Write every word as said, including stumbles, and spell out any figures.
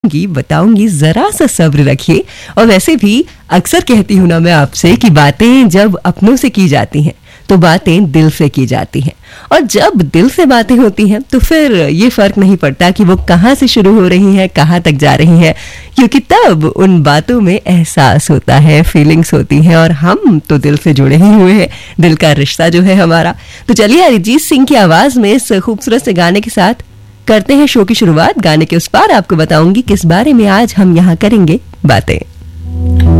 बताऊंगी बताऊंगी जरा सा सब्र रखिए। और वैसे भी अक्सर कहती हूँ ना मैं आपसे कि बातें जब अपनों से की जाती हैं तो बातें दिल से की जाती हैं, और जब दिल से बातें होती हैं तो फिर ये फर्क नहीं पड़ता कि वो कहाँ से शुरू हो रही हैं, कहाँ तक जा रही हैं, क्योंकि तब उन बातों में एहसास होता है, फीलिंग्स होती हैं, और हम तो दिल से जुड़े ही हुए हैं, दिल का रिश्ता जो है हमारा। तो चलिए अरिजीत सिंह की आवाज में इस खूबसूरत से गाने के साथ करते हैं शो की शुरुआत। गाने के उस पार आपको बताऊंगी किस बारे में आज हम यहाँ करेंगे बातें।